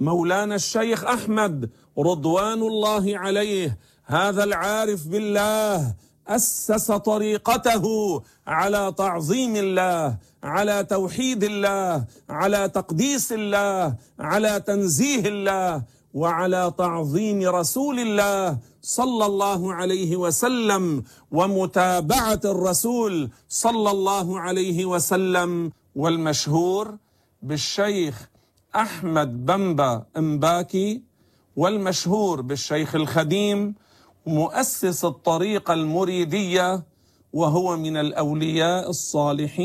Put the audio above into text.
مولانا الشيخ أحمد رضوان الله عليه، هذا العارف بالله أسس طريقته على تعظيم الله، على توحيد الله، على تقديس الله، على تنزيه الله، وعلى تعظيم رسول الله صلى الله عليه وسلم ومتابعة الرسول صلى الله عليه وسلم. والمشهور بالشيخ أحمد بمبا مباكي، والمشهور بالشيخ الخديم، مؤسس الطريقة المريدية، وهو من الأولياء الصالحين.